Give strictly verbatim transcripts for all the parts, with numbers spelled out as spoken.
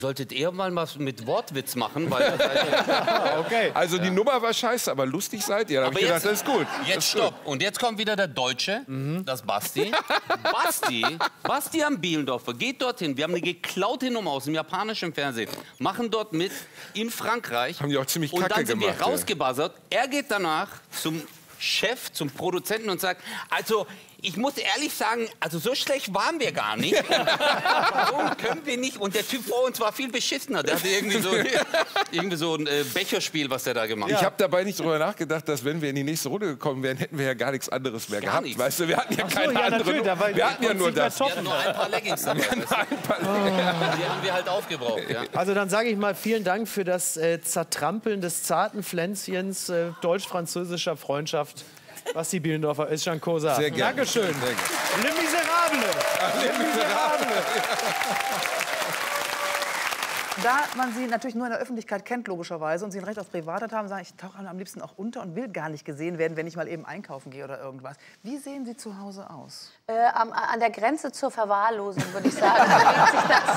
Solltet ihr mal was mit Wortwitz machen, weil okay. Also die ja. Nummer war scheiße, aber lustig seid ihr. Da hab ich gedacht, das ist gut. Jetzt ist stopp. Gut. Und jetzt kommt wieder der Deutsche, mhm. das Basti. Basti, Basti am Bielendorfer geht dorthin. Wir haben eine geklaute Nummer aus dem japanischen Fernsehen. Machen dort mit in Frankreich. Haben die auch ziemlich und kacke dann sind gemacht. wir rausgebuzzert. Er geht danach zum Chef, zum Produzenten und sagt, also ich muss ehrlich sagen, also so schlecht waren wir gar nicht. So können wir nicht. Und der Typ vor uns war viel beschissener. Der hatte irgendwie so, irgendwie so ein äh, Becherspiel, was der da gemacht hat. Ich habe dabei nicht drüber nachgedacht, dass wenn wir in die nächste Runde gekommen wären, hätten wir ja gar nichts anderes mehr gar gehabt. Nichts. Weißt du, wir hatten ja so, keine ja, andere. Da wir hatten ja nur das. Wir hatten nur ein paar Leggings dabei. Wir hatten ein paar oh. Die haben wir halt aufgebraucht. Ja. Also dann sage ich mal vielen Dank für das äh, Zertrampeln des zarten Pflänzchens äh, deutsch-französischer Freundschaft. Basti Bielendorfer, Özcan Kosa. Sehr gerne. Dankeschön. Sehr gerne. Le Miserable. Le Miserable. Da man sie natürlich nur in der Öffentlichkeit kennt, logischerweise, und sie ein Recht auf Privatheit haben, sagen, ich tauche am liebsten auch unter und will gar nicht gesehen werden, wenn ich mal eben einkaufen gehe oder irgendwas. Wie sehen Sie zu Hause aus? Äh, am, an der Grenze zur Verwahrlosung, würde ich sagen. Bewegt sich das.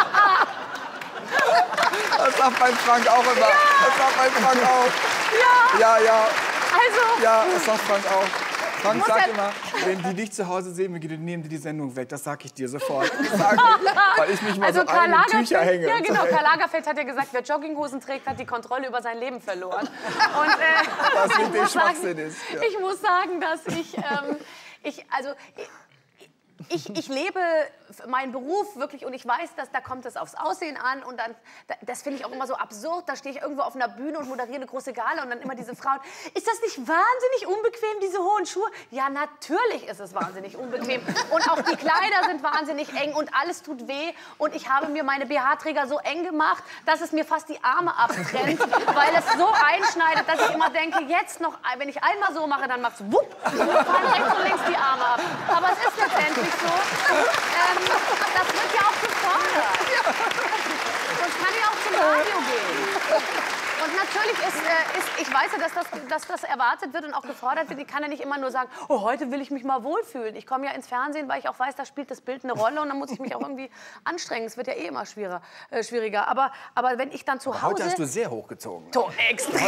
Das sagt mein Frank auch immer. Ja. Das sagt mein Frank auch. Ja. Ja, ja. Also. Ja, das sagt Frank auch. Frank sagt ja immer, wenn die dich zu Hause sehen, nehmen die die Sendung weg. Das sag ich dir sofort. Das sag ich, weil ich mich mal also so Karl an die Tücher hänge. Ja, genau. Karl Lagerfeld hat ja gesagt, wer Jogginghosen trägt, hat die Kontrolle über sein Leben verloren. Und, äh, was mit dem sagen, Schwachsinn ist. Ja. Ich muss sagen, dass ich, ähm, ich also... Ich, Ich, ich lebe meinen Beruf wirklich und ich weiß, dass da kommt es aufs Aussehen an und dann, das finde ich auch immer so absurd, da stehe ich irgendwo auf einer Bühne und moderiere eine große Gala und dann immer diese Frauen, ist das nicht wahnsinnig unbequem, diese hohen Schuhe? Ja, natürlich ist es wahnsinnig unbequem und auch die Kleider sind wahnsinnig eng und alles tut weh und ich habe mir meine B H-Träger so eng gemacht, dass es mir fast die Arme abtrennt, weil es so einschneidet, dass ich immer denke, jetzt noch, wenn ich einmal so mache, dann macht es wupp und dann fallen rechts und links die Arme ab. Aber es ist letztendlich so. Ähm, das wird ja auch gefordert. Sonst kann ich auch zum Radio gehen. Und natürlich ist, äh, ist, ich weiß ja, dass das, dass das erwartet wird und auch gefordert wird. Ich kann ja nicht immer nur sagen, oh, heute will ich mich mal wohlfühlen. Ich komme ja ins Fernsehen, weil ich auch weiß, da spielt das Bild eine Rolle und dann muss ich mich auch irgendwie anstrengen. Es wird ja eh immer schwieriger. Äh, schwieriger. Aber, aber wenn ich dann zu aber Hause... Heute hast du sehr hochgezogen. So, extrem.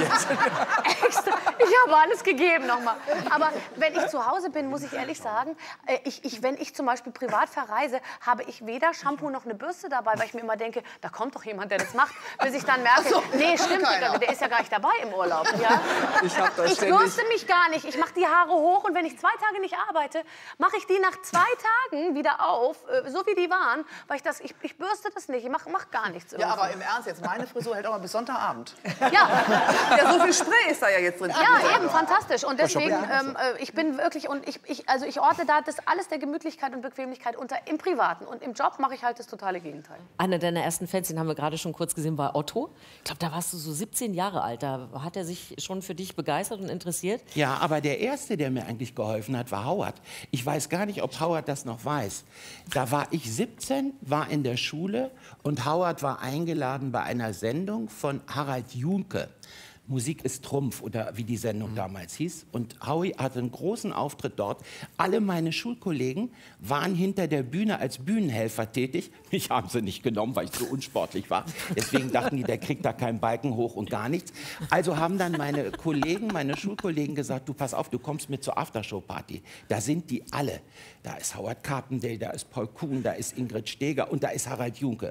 Extra. Ich habe alles gegeben nochmal. Aber wenn ich zu Hause bin, muss ich ehrlich sagen, äh, ich, ich, wenn ich zum Beispiel privat verreise, habe ich weder Shampoo noch eine Bürste dabei, weil ich mir immer denke, da kommt doch jemand, der das macht, bis ich dann merke, so. Nee, stimmt, der, der ist ja gar nicht dabei im Urlaub. Ja? Ich, hab das ich bürste mich gar nicht. Ich mache die Haare hoch und wenn ich zwei Tage nicht arbeite, mache ich die nach zwei Tagen wieder auf, so wie die waren, weil ich das, ich, ich bürste das nicht. Ich mache mach gar nichts. Ja, aber im Ernst jetzt, meine Frisur hält auch mal bis Sonntagabend. Ja. Ja, so viel Spray ist da ja jetzt drin. Ja, eben, fantastisch. Und deswegen, ähm, ich bin wirklich, und ich, ich, also ich ordne da das alles der Gemütlichkeit und Bequemlichkeit unter im Privaten. Und im Job mache ich halt das totale Gegenteil. Einer deiner ersten Fans, den haben wir gerade schon kurz gesehen, war Otto. Ich glaube, da warst du so siebzehn Jahre alt. Da hat er sich schon für dich begeistert und interessiert? Ja, aber der Erste, der mir eigentlich geholfen hat, war Howard. Ich weiß gar nicht, ob Howard das noch weiß. Da war ich siebzehn, war in der Schule und Howard war eingeladen bei einer Sendung von Harald Junke. Musik ist Trumpf oder wie die Sendung damals hieß. Und Howie hatte einen großen Auftritt dort. Alle meine Schulkollegen waren hinter der Bühne als Bühnenhelfer tätig. Mich haben sie nicht genommen, weil ich so unsportlich war. Deswegen dachten die, der kriegt da keinen Balken hoch und gar nichts. Also haben dann meine Kollegen, meine Schulkollegen gesagt, du pass auf, du kommst mit zur Aftershow-Party. Da sind die alle. Da ist Howard Carpendale, da ist Paul Kuhn, da ist Ingrid Steeger und da ist Harald Junke.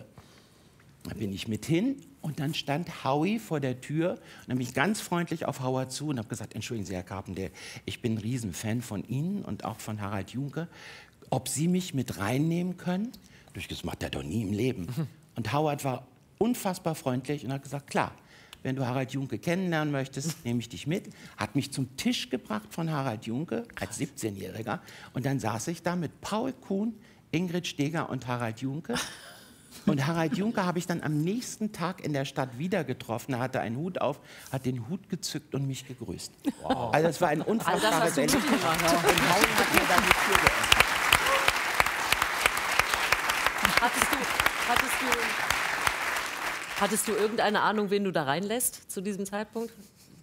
Da bin ich mit hin und dann stand Howie vor der Tür und dann bin ich ganz freundlich auf Howard zu und habe gesagt, entschuldigen Sie, Herr Carpendale, ich bin ein Riesenfan von Ihnen und auch von Harald Junke. Ob Sie mich mit reinnehmen können? Das macht er doch nie im Leben. Und Howard war unfassbar freundlich und hat gesagt, klar, wenn du Harald Junke kennenlernen möchtest, nehme ich dich mit. Hat mich zum Tisch gebracht von Harald Junke als siebzehnjähriger und dann saß ich da mit Paul Kuhn, Ingrid Steeger und Harald Junke. Und Harald Junke habe ich dann am nächsten Tag in der Stadt wieder getroffen. Er hatte einen Hut auf, hat den Hut gezückt und mich gegrüßt. Wow. Also das war ein unfassbares Erlebnis. Und Howie hat mir dann die Tür geöffnet. Hattest du, hattest, du, hattest du irgendeine Ahnung, wen du da reinlässt zu diesem Zeitpunkt?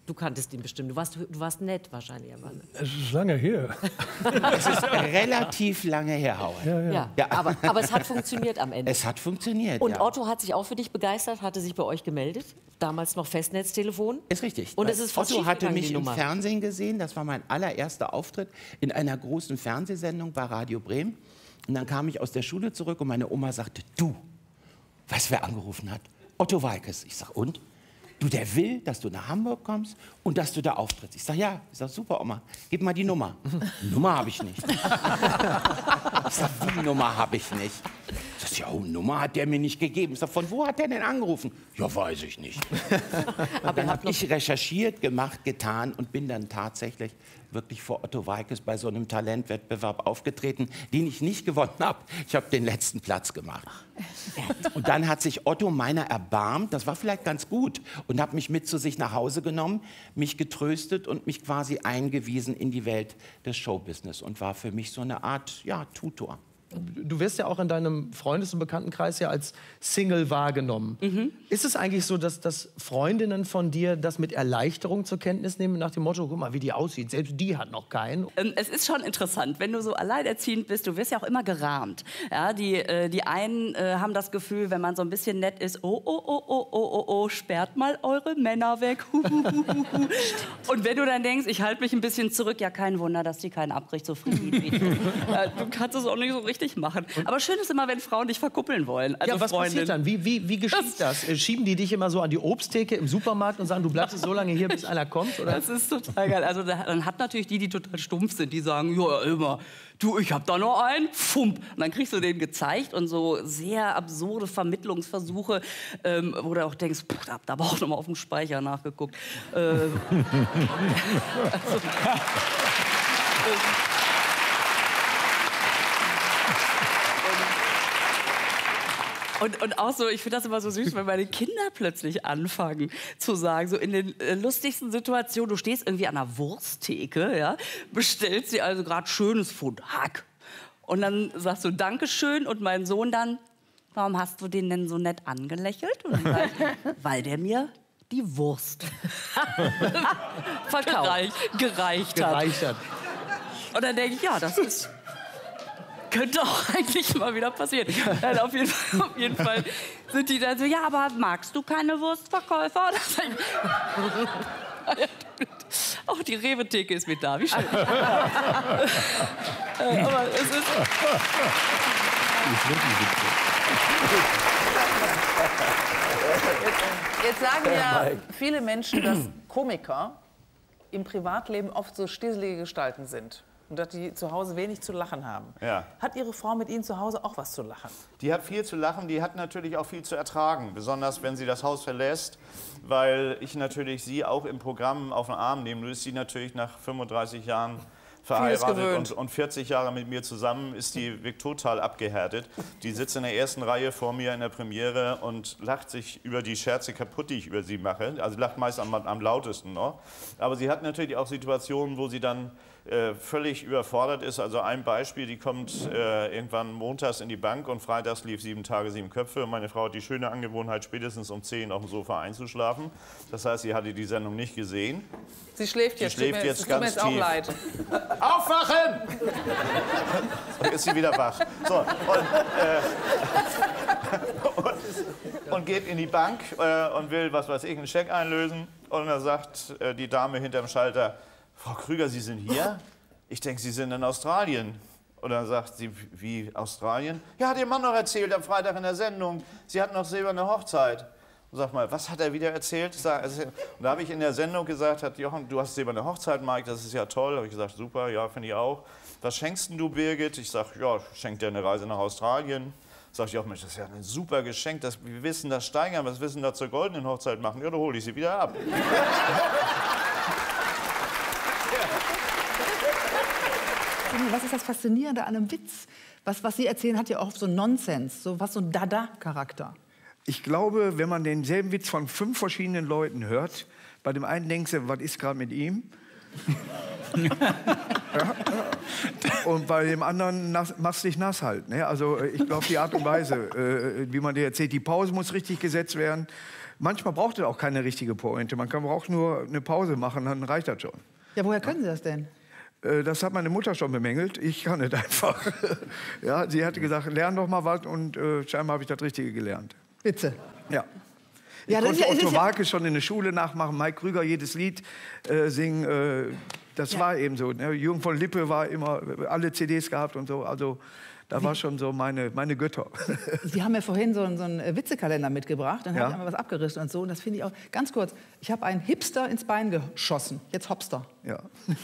Du kanntest ihn bestimmt. Du warst, du warst nett wahrscheinlich. Aber, ne? Es ist lange her. Es ist relativ lange her, Howard. Ja, ja. Ja, Ja. Aber, aber es hat funktioniert am Ende. Es hat funktioniert, Und ja. Otto hat sich auch für dich begeistert, hatte sich bei euch gemeldet. Damals noch Festnetztelefon. Ist richtig. Und Weil es ist fast Otto hatte schiefgegangen, mich die im Nummer. Fernsehen gesehen. Das war mein allererster Auftritt in einer großen Fernsehsendung bei Radio Bremen. Und dann kam ich aus der Schule zurück und meine Oma sagte, du, weißt du, wer angerufen hat? Otto Walkes. Ich sag, und? Du, der will, dass du nach Hamburg kommst und dass du da auftrittst. Ich sag, ja. Ich sag, super, Oma, gib mal die Nummer. Nummer habe ich nicht. Ich sag, die Nummer habe ich nicht. Ich sag, ja, oh, Nummer hat der mir nicht gegeben. Ich sag, von wo hat der denn angerufen? Ja, weiß ich nicht. Aber dann habe ich recherchiert, gemacht, getan und bin dann tatsächlich wirklich vor Otto Walkes bei so einem Talentwettbewerb aufgetreten, den ich nicht gewonnen habe. Ich habe den letzten Platz gemacht. Und dann hat sich Otto meiner erbarmt, das war vielleicht ganz gut, und hat mich mit zu sich nach Hause genommen, mich getröstet und mich quasi eingewiesen in die Welt des Showbusiness und war für mich so eine Art, ja, Tutor. Du wirst ja auch in deinem Freundes- und Bekanntenkreis ja als Single wahrgenommen. Mhm. Ist es eigentlich so, dass, dass Freundinnen von dir das mit Erleichterung zur Kenntnis nehmen, nach dem Motto, guck mal, wie die aussieht, selbst die hat noch keinen? Ähm, es ist schon interessant, wenn du so alleinerziehend bist, du wirst ja auch immer gerahmt. Ja, die, äh, die einen äh, haben das Gefühl, wenn man so ein bisschen nett ist, oh, oh, oh, oh, oh, oh, oh, sperrt mal eure Männer weg. Und wenn du dann denkst, ich halte mich ein bisschen zurück, ja, kein Wunder, dass die keinen abbricht, so Friedrich. Ja, du kannst es auch nicht so richtig machen. Aber schön ist immer, wenn Frauen dich verkuppeln wollen. Also Ja, was Freundin. passiert dann? Wie, wie, wie geschieht das? Äh, Schieben die dich immer so an die Obsttheke im Supermarkt und sagen, du bleibst so lange hier, bis einer kommt? Oder? Das ist total geil. Also da- dann hat natürlich die, die total stumpf sind, die sagen, ja, immer, du, ich hab da noch einen, fump. Und dann kriegst du den gezeigt und so sehr absurde Vermittlungsversuche, ähm, wo du auch denkst, pff, da habt ihr aber auch noch mal auf dem Speicher nachgeguckt. Äh, also, Und, und auch so, ich finde das immer so süß, wenn meine Kinder plötzlich anfangen zu sagen, so in den äh, lustigsten Situationen, du stehst irgendwie an einer Wursttheke, ja, bestellst sie also gerade schönes Pfund Hack. Und dann sagst du Dankeschön und mein Sohn dann, warum hast du den denn so nett angelächelt? Und dann sag ich, weil der mir die Wurst Verkauft. gereich, gereicht hat. Gereicht hat. Und dann denke ich, ja, das ist... Könnte auch eigentlich mal wieder passieren. Nein, auf, jeden Fall, auf jeden Fall sind die dann so, ja, aber magst du keine Wurstverkäufer? Und dann sag ich, auch die Rewe-Theke ist mit da, wie schön. Äh, aber es ist... Jetzt sagen ja viele Menschen, dass Komiker im Privatleben oft so stieselige Gestalten sind. Und dass die zu Hause wenig zu lachen haben. Ja. Hat Ihre Frau mit Ihnen zu Hause auch was zu lachen? Die hat viel zu lachen, die hat natürlich auch viel zu ertragen. Besonders wenn sie das Haus verlässt, weil ich natürlich sie auch im Programm auf den Arm nehme. Nun ist sie natürlich nach fünfunddreißig Jahren verheiratet und, und vierzig Jahre mit mir zusammen, ist die wirklich total abgehärtet. Die sitzt in der ersten Reihe vor mir in der Premiere und lacht sich über die Scherze kaputt, die ich über sie mache. Also lacht meist am, am lautesten noch. Aber sie hat natürlich auch Situationen, wo sie dann äh, völlig überfordert ist. Also ein Beispiel, die kommt äh, irgendwann montags in die Bank und freitags lief sieben Tage, sieben Köpfe. Und meine Frau hat die schöne Angewohnheit, spätestens um zehn auf dem Sofa einzuschlafen. Das heißt, sie hatte die Sendung nicht gesehen. Sie schläft Sie jetzt. schläft tut mir, jetzt tut mir ganz jetzt auch tief. leid. Aufwachen! Und ist sie wieder wach. So, und, äh, und, und geht in die Bank äh, und will, was weiß ich, einen Scheck einlösen. Und dann sagt äh, die Dame hinterm Schalter, Frau Krüger, Sie sind hier? Ich denke, Sie sind in Australien. Und dann sagt sie, wie Australien? Ja, hat Ihr Mann noch erzählt am Freitag in der Sendung. Sie hatten noch silberne Hochzeit. Und sag mal, was hat er wieder erzählt? Und da habe ich in der Sendung gesagt, hat Jochen, du hast silberne Hochzeit, Mike, das ist ja toll. Da habe ich gesagt, super, ja, finde ich auch. Was schenkst denn du, Birgit? Ich sage, ja, schenk dir eine Reise nach Australien. Sag ich auch, Mensch, das ist ja ein super Geschenk, das, wir wissen das steigern, was wissen da zur goldenen Hochzeit machen? Ja, da hole ich sie wieder ab. Was ist das Faszinierende an einem Witz? Was, was Sie erzählen, hat ja auch so Nonsens, so was so ein Dada-Charakter. Ich glaube, wenn man denselben Witz von fünf verschiedenen Leuten hört, bei dem einen denkst du, was ist gerade mit ihm? Ja. Und bei dem anderen nass, machst du dich nass halt. Ne? Also ich glaube, die Art und Weise, äh, wie man dir erzählt, die Pause muss richtig gesetzt werden. Manchmal braucht es auch keine richtige Pointe. Man kann braucht nur eine Pause machen, dann reicht das schon. Ja, woher können Sie das denn? Äh, das hat meine Mutter schon bemängelt. Ich kann nicht einfach. Ja, sie hatte gesagt, lern doch mal was und äh, scheinbar habe ich das Richtige gelernt. Bitte. Ja. Ich Ja, das konnte ist ja- Otto ist ja- Walkes schon in der Schule nachmachen, Mike Krüger jedes Lied äh, singen. Äh, das Ja. war eben so. Ne? Jürgen von Lippe war immer alle C Ds gehabt und so. Also da war schon so meine, meine Götter. Sie haben ja vorhin so einen, so einen äh, Witzekalender mitgebracht. Dann Ja. habe ich einmal was abgerissen und so. Und das finde ich auch ganz kurz. Ich habe einen Hipster ins Bein geschossen. Jetzt Hopster. Ja.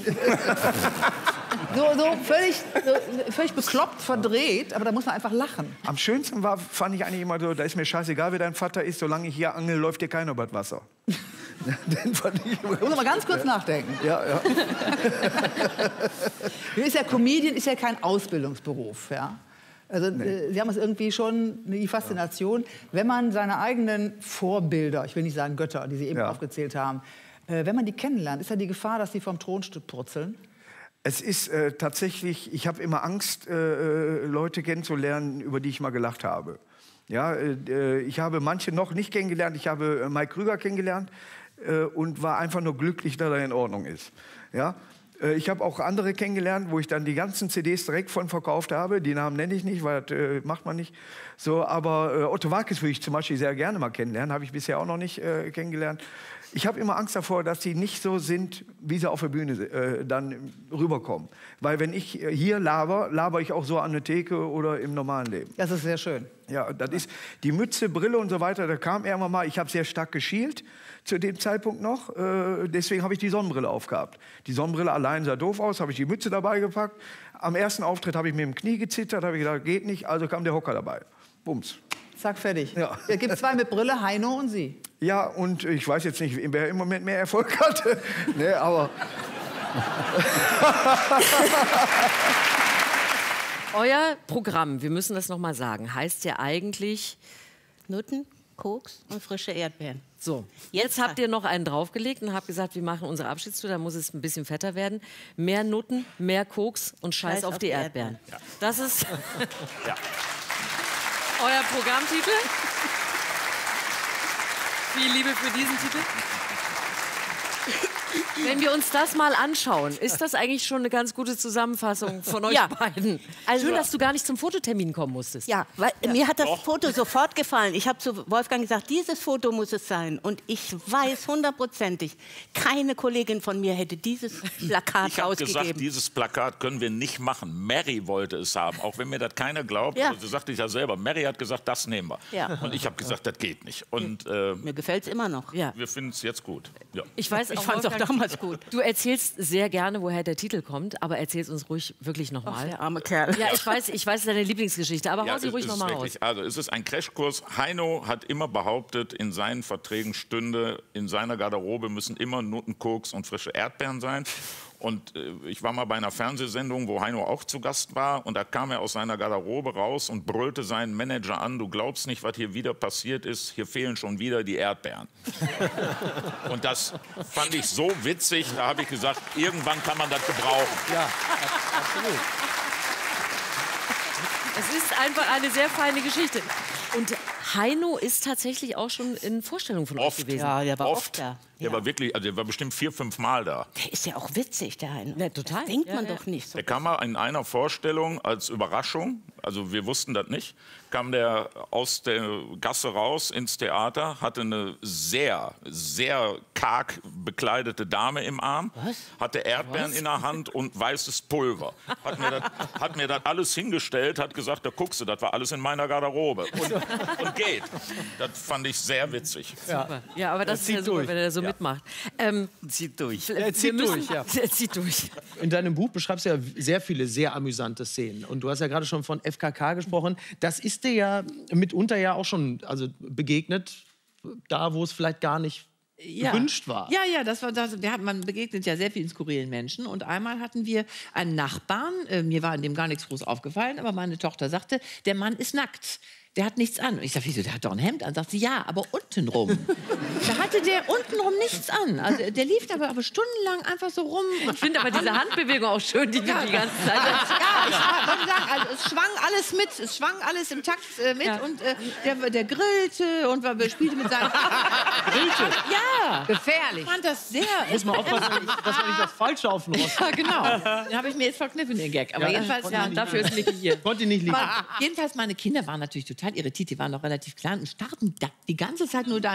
So, so, völlig, so völlig bekloppt, verdreht. Aber da muss man einfach lachen. Am schönsten war, fand ich eigentlich immer so, da ist mir scheißegal, wer dein Vater ist, solange ich hier angel, läuft dir keiner über das Wasser. Den fand ich immer Da muss man mal ganz kurz nachdenken. Ja, ja. Ist ja Comedian ist ja kein Ausbildungsberuf, ja. Also Nee. äh, Sie haben es irgendwie schon die Faszination, wenn man seine eigenen Vorbilder, ich will nicht sagen Götter, die Sie eben Ja. aufgezählt haben, äh, wenn man die kennenlernt, ist ja die Gefahr, dass sie vom Thron purzeln. Es ist äh, tatsächlich, ich habe immer Angst, äh, Leute kennenzulernen, über die ich mal gelacht habe. Ja, äh, ich habe manche noch nicht kennengelernt. Ich habe äh, Mike Krüger kennengelernt äh, und war einfach nur glücklich, dass er in Ordnung ist. Ja? Äh, ich habe auch andere kennengelernt, wo ich dann die ganzen C Ds direkt von verkauft habe. Die Namen nenne ich nicht, weil das äh, macht man nicht. So, aber äh, Otto Walkes würde ich zum Beispiel sehr gerne mal kennenlernen. Habe ich bisher auch noch nicht äh, kennengelernt. Ich habe immer Angst davor, dass sie nicht so sind, wie sie auf der Bühne äh, dann rüberkommen. Weil wenn ich äh, hier laber, laber ich auch so an der Theke oder im normalen Leben. Das ist sehr schön. Ja, das ist die Mütze, Brille und so weiter. Da kam irgendwann mal, ich habe sehr stark geschielt zu dem Zeitpunkt noch. Äh, deswegen habe ich die Sonnenbrille aufgehabt. Die Sonnenbrille allein sah doof aus, habe ich die Mütze dabei gepackt. Am ersten Auftritt habe ich mit dem Knie gezittert, habe ich gedacht, geht nicht. Also kam der Hocker dabei. Bums. Zack, fertig. Ja. Es gibt zwei mit Brille, Heino und Sie. Ja, und ich weiß jetzt nicht, wer im Moment mehr Erfolg hat. Nee, aber Euer Programm, wir müssen das noch mal sagen, heißt ja eigentlich Nutten, Koks und frische Erdbeeren. so. Jetzt habt ihr noch einen draufgelegt und habt gesagt, wir machen unsere Abschiedstour, da muss es ein bisschen fetter werden. Mehr Nutten, mehr Koks und Scheiß, Scheiß auf, auf die die Erdbeeren. Erdbeeren. Das ist Ja. euer Programmtitel. Viel Liebe für diesen Titel. Wenn wir uns das mal anschauen, ist das eigentlich schon eine ganz gute Zusammenfassung von euch Ja. beiden. Also- Schön, dass du gar nicht zum Fototermin kommen musstest. Ja, weil mir hat das Foto sofort gefallen. Ich habe zu Wolfgang gesagt, dieses Foto muss es sein. Und ich weiß hundertprozentig, keine Kollegin von mir hätte dieses Plakat Ich habe gesagt, rausgegeben. dieses Plakat können wir nicht machen. Mary wollte es haben, auch wenn mir das keiner glaubt. Ja. Also, sagte ich ja selber. Mary hat gesagt, das nehmen wir. Ja. Und ich habe gesagt, das geht nicht. Und äh, Mir gefällt es immer noch. Ja. wir finden es jetzt gut. Ja. Ich weiß, Ich auch, fand's auch Wolfgang, damals gut. Du erzählst sehr gerne, woher der Titel kommt, aber erzähl's uns ruhig wirklich Ach, nochmal. der arme Kerl. Ja, ich weiß, ich weiß, es ist deine Lieblingsgeschichte, aber Ja, hau sie es ruhig ist nochmal raus. wirklich, also es ist ein Crashkurs. Heino hat immer behauptet, in seinen Verträgen stünde, in seiner Garderobe müssen immer Nutten, Koks und frische Erdbeeren sein. Und äh, ich war mal bei einer Fernsehsendung, wo Heino auch zu Gast war. Und da kam er aus seiner Garderobe raus und brüllte seinen Manager an, du glaubst nicht, was hier wieder passiert ist, hier fehlen schon wieder die Erdbeeren. Und das fand ich so witzig, da habe ich gesagt, irgendwann kann man das gebrauchen. Ja, absolut. Es ist einfach eine sehr feine Geschichte. Und Heino ist tatsächlich auch schon in Vorstellungen von euch Oft. gewesen. Ja, der war Oft. oft da. Der war wirklich, also der war bestimmt vier, fünf Mal da. Der ist ja auch witzig, der Heino. Ja, total. Das denkt Ja, man ja. doch nicht so. Der kam mal in einer Vorstellung als Überraschung, also wir wussten das nicht, kam der aus der Gasse raus ins Theater, hatte eine sehr, sehr karg bekleidete Dame im Arm, Was? hatte Erdbeeren Was? in der Hand und weißes Pulver. Hat mir, das, hat mir das alles hingestellt, hat gesagt, da guckst du, das war alles in meiner Garderobe. Und, und geht. Das fand ich sehr witzig. Super. Ja, aber das Er ist ja zieht super, durch. wenn er so mitmacht. Ähm, Zieht durch. Er zieht wir müssen- durch, ja. Er zieht durch. In deinem Buch beschreibst du ja sehr viele sehr amüsante Szenen. Und du hast ja gerade schon von F K K gesprochen. Das ist dir ja mitunter ja auch schon also begegnet, da wo es vielleicht gar nicht Ja. gewünscht war. Ja, ja, das war das. Der hat, man begegnet ja sehr vielen skurrilen Menschen. Und einmal hatten wir einen Nachbarn, äh, mir war in dem gar nichts groß aufgefallen, aber meine Tochter sagte, der Mann ist nackt. der hat nichts an. Und ich sag, wieso, der hat doch ein Hemd an. Sagt sie, ja, aber untenrum. Da hatte der untenrum nichts an. Also der lief aber, aber stundenlang einfach so rum. Ich finde aber diese Handbewegung auch schön, die du die ganze Zeit hast. Ja, ich wollte sagen, also es schwang alles mit. Es schwang alles im Takt äh, mit. Ja. Und äh, der, der grillte und war, spielte mit seinen... Grillte? Ja. Gefährlich. Ich fand das sehr... Muss man aufpassen, dass man nicht das Falsche auf den Rost. Ja, genau. Den habe ich mir jetzt verkniffen, den Gag. Aber Ja, jedenfalls, konnte ja, nicht dafür ist Niki hier. Konnte nicht liegen. Aber jedenfalls, meine Kinder waren natürlich total irritiert. Die waren noch relativ klein und starrten da die ganze Zeit nur da